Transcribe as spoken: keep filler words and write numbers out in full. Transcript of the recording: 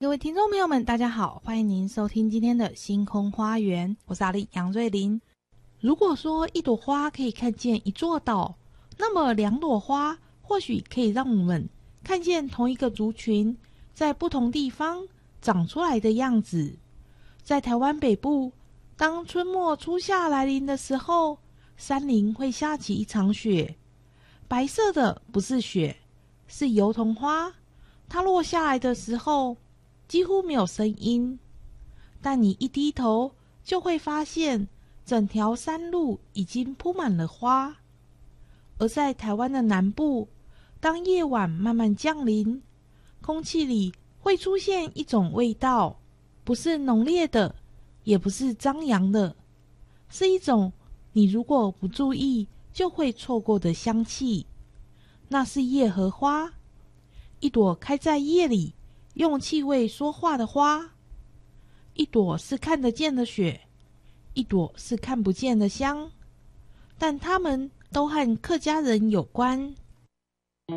各位听众朋友们，大家好，欢迎您收听今天的星空花园，我是阿丽杨瑞玲。如果说一朵花可以看见一座岛，那么两朵花或许可以让我们看见同一个族群在不同地方长出来的样子。在台湾北部，当春末初夏来临的时候，山林会下起一场雪，白色的不是雪，是油桐花。它落下来的时候几乎没有声音，但你一低头就会发现整条山路已经铺满了花。而在台湾的南部，当夜晚慢慢降临，空气里会出现一种味道，不是浓烈的，也不是张扬的，是一种你如果不注意就会错过的香气。那是夜荷花，一朵开在夜里用气味说话的花。一朵是看得见的雪，一朵是看不见的香，但它们都和客家人有关。